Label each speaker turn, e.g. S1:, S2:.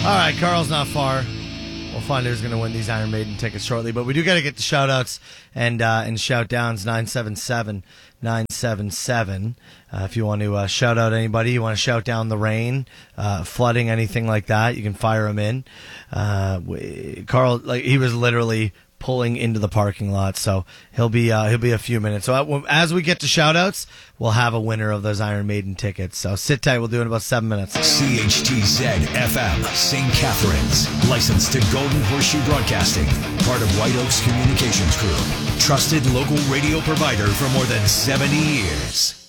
S1: All right, Carl's not far. We'll find who's going to win these Iron Maiden tickets shortly, but we do got to get the shout-outs and shout-downs, 977-977. If you want to shout out anybody, you want to shout down the rain, flooding, anything like that, you can fire them in. Carl, he was literally pulling into the parking lot, so he'll be a few minutes. So as we get to shout-outs, we'll have a winner of those Iron Maiden tickets. So sit tight, we'll do it in about 7 minutes.
S2: CHTZ-FM, St. Catharines. Licensed to Golden Horseshoe Broadcasting. Part of White Oaks Communications Group. Trusted local radio provider for more than 70 years.